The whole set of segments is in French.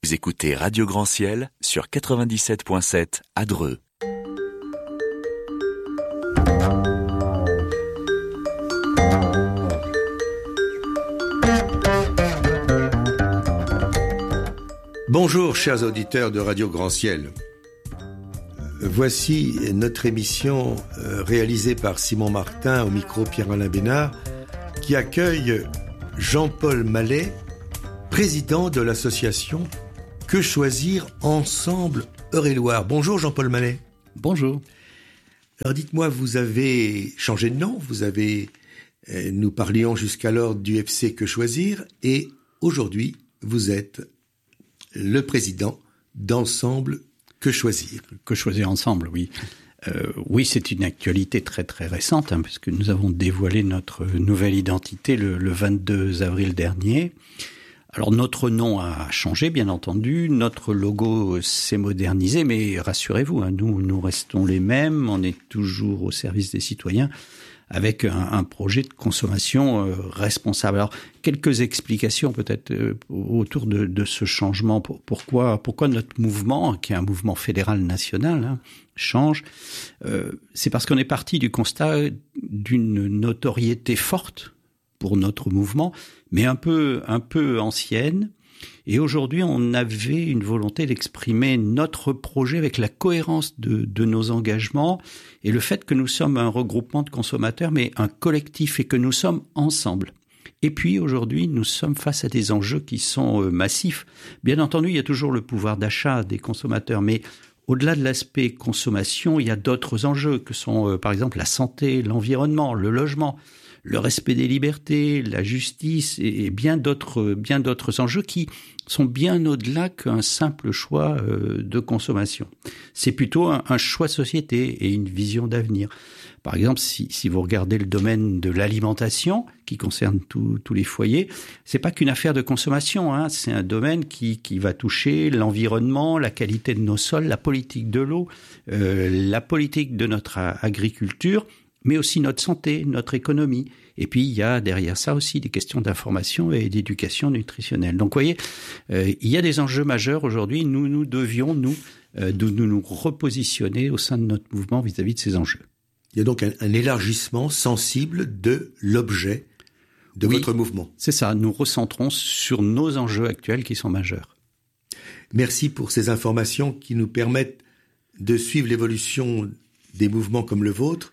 Vous écoutez Radio Grand Ciel sur 97.7 à Dreux. Bonjour chers auditeurs de Radio Grand Ciel. Voici notre émission réalisée par Simon Martin au micro Pierre-Alain Bénard qui accueille Jean-Paul Mallet, président de l'association Que choisir ensemble Eure-et-Loir. Bonjour Jean-Paul Mallet. Bonjour. Alors dites-moi, vous avez changé de nom, nous parlions jusqu'alors du FC Que choisir et aujourd'hui vous êtes le président d'Ensemble Que choisir. Que choisir ensemble, oui. Oui, c'est une actualité très très récente, puisque nous avons dévoilé notre nouvelle identité le 22 avril dernier. Alors notre nom a changé, bien entendu, notre logo s'est modernisé, mais rassurez-vous, nous restons les mêmes, on est toujours au service des citoyens, avec un projet de consommation responsable. Alors, quelques explications peut-être autour de ce changement. Pourquoi notre mouvement, qui est un mouvement fédéral national, change. C'est parce qu'on est parti du constat d'une notoriété forte pour notre mouvement, mais un peu ancienne. Et aujourd'hui, on avait une volonté d'exprimer notre projet avec la cohérence de nos engagements et le fait que nous sommes un regroupement de consommateurs, mais un collectif et que nous sommes ensemble. Et puis aujourd'hui, nous sommes face à des enjeux qui sont massifs. Bien entendu, il y a toujours le pouvoir d'achat des consommateurs, mais au-delà de l'aspect consommation, il y a d'autres enjeux que sont par exemple la santé, l'environnement, le logement, le respect des libertés, la justice et bien d'autres enjeux qui sont bien au-delà qu'un simple choix de consommation. C'est plutôt un choix de société et une vision d'avenir. Par exemple, si vous regardez le domaine de l'alimentation, qui concerne tous les foyers, c'est pas qu'une affaire de consommation, c'est un domaine qui va toucher l'environnement, la qualité de nos sols, la politique de l'eau, la politique de notre agriculture, mais aussi notre santé, notre économie. Et puis, il y a derrière ça aussi des questions d'information et d'éducation nutritionnelle. Donc, vous voyez, il y a des enjeux majeurs aujourd'hui. Nous devions nous repositionner au sein de notre mouvement vis-à-vis de ces enjeux. Il y a donc un élargissement sensible de l'objet de votre mouvement. C'est ça. Nous recentrons sur nos enjeux actuels qui sont majeurs. Merci pour ces informations qui nous permettent de suivre l'évolution des mouvements comme le vôtre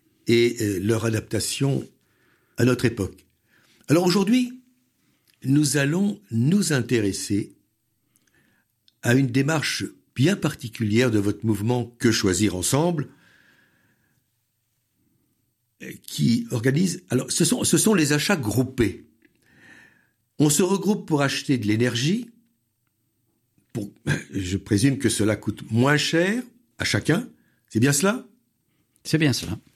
et leur adaptation à notre époque. Alors aujourd'hui, nous allons nous intéresser à une démarche bien particulière de votre mouvement Que choisir ensemble, qui organise... Alors, ce sont les achats groupés. On se regroupe pour acheter de l'énergie. Je présume que cela coûte moins cher à chacun. C'est bien cela ? C'est bien cela.